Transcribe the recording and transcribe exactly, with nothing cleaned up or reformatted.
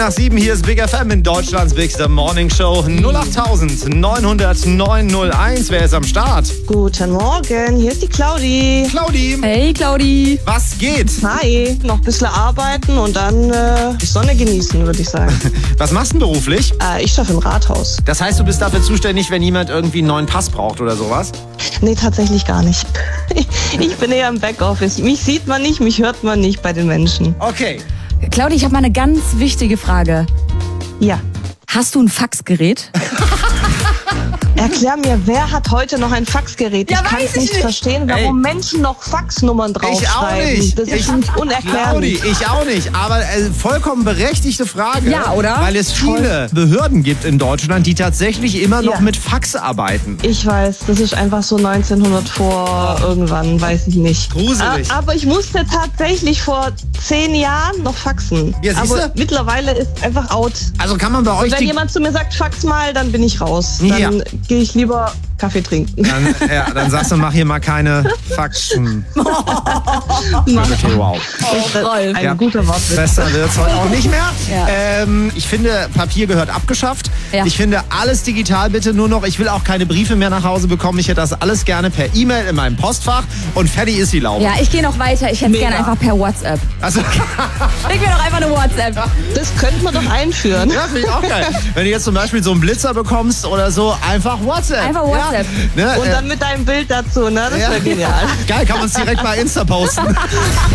Nach sieben, hier ist Big F M in Deutschlands Big Morning Show. null acht neun null null neun null eins. Wer ist am Start? Guten Morgen, hier ist die Claudi. Claudi. Hey Claudi. Was geht? Hi, noch ein bisschen arbeiten und dann äh, die Sonne genießen, würde ich sagen. Was machst du denn beruflich? äh, ich schaffe im Rathaus. Das heißt, du bist dafür zuständig, wenn jemand irgendwie einen neuen Pass braucht oder sowas? Nee, tatsächlich gar nicht. Ich bin eher im Backoffice. Mich sieht man nicht, mich hört man nicht bei den Menschen. Okay. Claudi, ich habe mal eine ganz wichtige Frage. Ja. Hast du ein Faxgerät? Erklär mir, wer hat heute noch ein Faxgerät? Ja, ich kann weiß es ich nicht nicht. verstehen, warum Menschen noch Faxnummern draufschreiben. Ich auch nicht. Das ist Ich- für mich unerklärlich. Claudi, ich auch nicht. Aber äh, vollkommen berechtigte Frage. Ja, oder? Weil es viele Behörden gibt in Deutschland, die tatsächlich immer noch Ja. mit Fax arbeiten. Ich weiß, das ist einfach so neunzehnhundert vor irgendwann, weiß ich nicht. Gruselig. A- Aber ich musste tatsächlich vor zehn Jahren noch faxen. Ja, siehste? aber mittlerweile ist einfach out. Also kann man bei euch Wenn die... jemand zu mir sagt, fax mal, dann bin ich raus. Dann Ja. gehe ich lieber Kaffee trinken. Dann, ja, dann sagst du, mach hier mal keine Faxen. Okay, wow. Rolf. Ein Ja. guter Wortwitz. Besser wird's heute auch nicht mehr. Ja. Ähm, ich finde, Papier gehört abgeschafft. Ja. Ich finde, alles digital bitte nur noch. Ich will auch keine Briefe mehr nach Hause bekommen. Ich hätte das alles gerne per E-Mail in meinem Postfach. Und fertig ist die Laube. Ja, ich gehe noch weiter. Ich hätte Mega. gerne einfach per WhatsApp. Also, Schick mir doch einfach eine WhatsApp. Das könnte man doch einführen. ja, finde ich auch geil. Wenn du jetzt zum Beispiel so einen Blitzer bekommst oder so, einfach WhatsApp. Einfach WhatsApp. Ja, ne, Und äh, dann mit deinem Bild dazu, ne? Das ja. wäre genial. Geil, kann man es direkt bei Insta posten.